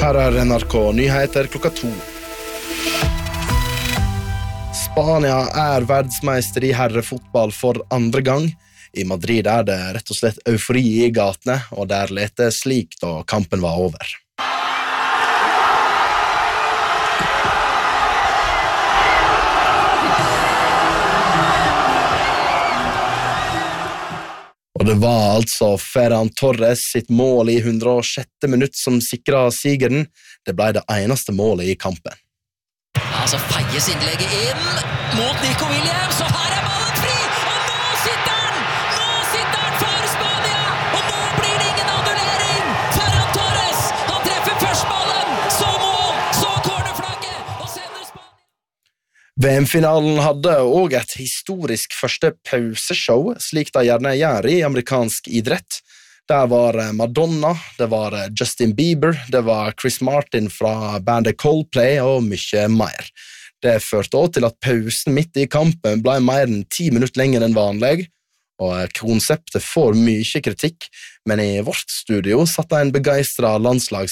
Her NRK Nyheter klokka 2. Spania verdensmeister I herrefotball for andre gang. I Madrid det rett og slett eufori I gatene, og der lette slik da kampen var over. Og det var altså Ferran Torres sitt mål I 106. minutt som sikret sigeren. Det ble det eneste målet I kampen. Ja, så feies innlegget inn mot Nico Williams, og her ballen fri, og nå sitter den! Nå sitter den for Spania, og nå blir det ingen annullering! Ferran Torres, han treffer først ballen, så mål, så cornerflagget, og sender Spania! VM-finalen hadde også et historisk første pauseshow, slik det gjerne gjør I amerikansk idrett. Der var Madonna, det var Justin Bieber, det var Chris Martin fra bandet Coldplay og mye mer. Det førte også til at pausen midt I kampen ble mer enn 10 minutter lenger enn vanlig, og konseptet får mye kritikk, men I vårt studio satt en begeistret landslags